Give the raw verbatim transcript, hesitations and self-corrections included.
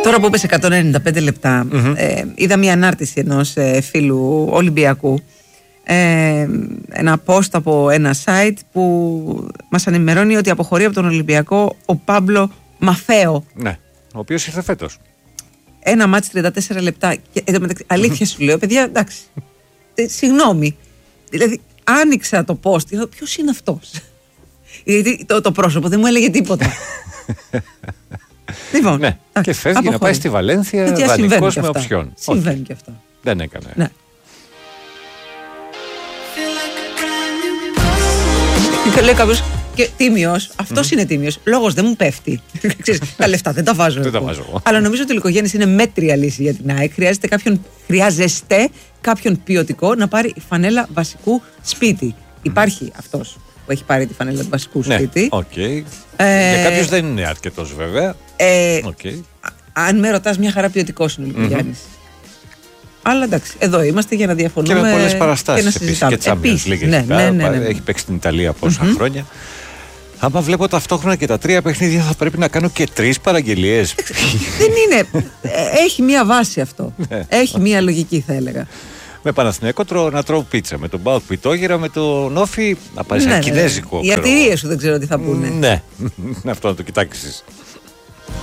Τώρα που είπες εκατόν ενενήντα πέντε λεπτά, mm-hmm. ε, είδα μια ανάρτηση ενός ε, φίλου Ολυμπιακού, ε, ένα post από ένα site που μας ενημερώνει ότι αποχωρεί από τον Ολυμπιακό ο Πάμπλο Μαφέο. Ναι, ο οποίος ήρθε φέτος. Ένα μάτς τριάντα τέσσερα λεπτά. Και, ε, αλήθεια σου λέω, παιδιά, εντάξει. Ε, συγγνώμη. Δηλαδή, άνοιξα το post. Ποιος είναι αυτός? Γιατί το, το πρόσωπο δεν μου έλεγε τίποτα. Λοιπόν, ναι, και φεύγει αποχωρεί. Να πάει στη Βαλένθια δανεικός με οψιόν. Συμβαίνει και αυτό. Δεν έκανε. Ναι. Και λέει κάποιος, και τίμιος, αυτός mm. είναι τίμιος. Λόγος δεν μου πέφτει. Ξέρεις, τα λεφτά δεν τα βάζω. Δεν τα βάζω. Αλλά νομίζω ότι ο Λυκογέννης είναι μέτρια λύση για την ΑΕΚ. Χρειάζεται κάποιον, χρειάζεστε κάποιον ποιοτικό να πάρει φανέλα βασικού σπίτι. Mm. Υπάρχει αυτός που έχει πάρει τη φανέλα του βασικού σπίτι. Ναι, okay. ε, για κάποιους δεν είναι αρκετός βέβαια. Ε, okay. α, αν με ρωτάς, μια χαρά ποιοτικός είναι ο Λυκογέννης. Mm-hmm. Αλλά εντάξει, εδώ είμαστε για να διαφωνούμε. Και με πολλές παραστάσεις επίσης και Champions League. Ναι, ναι, ναι, ναι, ναι. Έχει παίξει στην Ιταλία πόσα mm-hmm. χρόνια. Άμα βλέπω ταυτόχρονα και τα τρία παιχνίδια, θα πρέπει να κάνω και τρεις παραγγελίες. Δεν είναι. Έχει μία βάση αυτό. Έχει μία λογική, θα έλεγα. Με Παναθηναϊκό να τρώω πίτσα. Με τον Μπάουκ πιτόγυρα, με τον Όφι να πάρει ένα κινέζικο. Οι αρτηρίες σου δεν ξέρω τι θα πούνε. Ναι, αυτό να το κοιτάξεις.